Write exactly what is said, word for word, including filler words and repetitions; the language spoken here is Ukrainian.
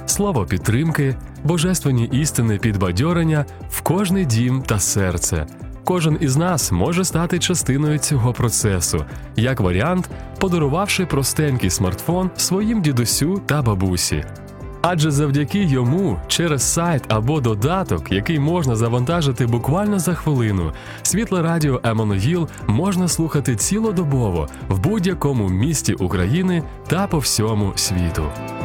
слово підтримки, божественні істини підбадьорення в кожний дім та серце. Кожен із нас може стати частиною цього процесу, як варіант, подарувавши простенький смартфон своїм дідусю та бабусі. Адже завдяки йому через сайт або додаток, який можна завантажити буквально за хвилину, Світле Радіо Еммануїл можна слухати цілодобово в будь-якому місті України та по всьому світу.